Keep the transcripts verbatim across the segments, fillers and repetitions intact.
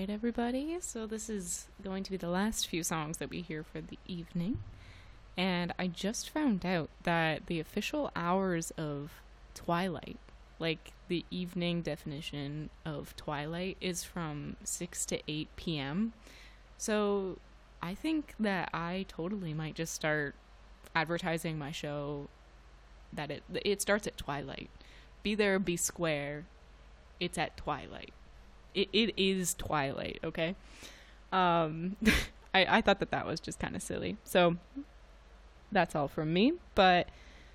right, everybody. So this is going to be the last few songs that we hear for the evening. And I just found out that the official hours of twilight, like the evening definition of twilight, is from six to eight p.m. So I think that I totally might just start advertising my show that it it starts at twilight. Be there, be square. It's at twilight. It it is twilight, okay? Um, I, I thought that that was just kind of silly. So that's all from me. But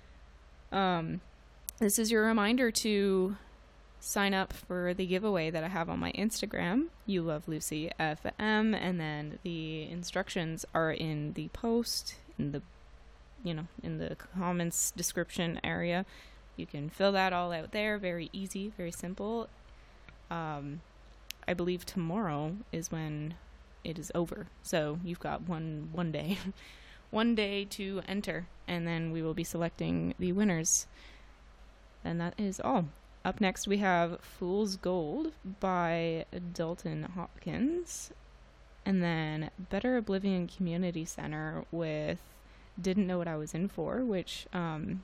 um, this is your reminder to sign up for the giveaway that I have on my Instagram, You Love Lucy F M, and then the instructions are in the post, in the, you know, in the comments description area. You can fill that all out there. Very easy, very simple. Um, I believe tomorrow is when it is over. So you've got one one day. one day to enter. And then we will be selecting the winners. And that is all. Up next we have Fool's Gold by Dalton Hopkins. And then Better Oblivion Community Center with Didn't Know What I Was In For, which um,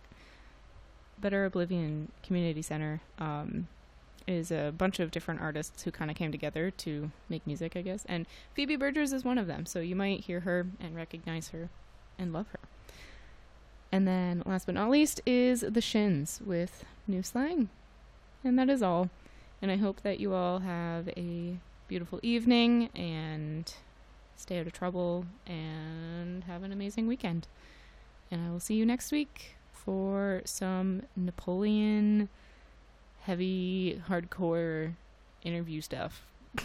Better Oblivion Community Center um, is a bunch of different artists who kind of came together to make music, I guess. And Phoebe Bridgers is one of them, so you might hear her and recognize her and love her. And then, last but not least, is The Shins with New Slang. And that is all. And I hope that you all have a beautiful evening and stay out of trouble and have an amazing weekend. And I will see you next week for some Napoleon heavy, hardcore interview stuff.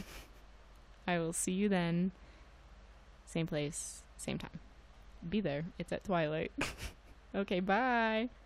I will see you then. Same place, same time. Be there. It's at twilight. Okay, bye.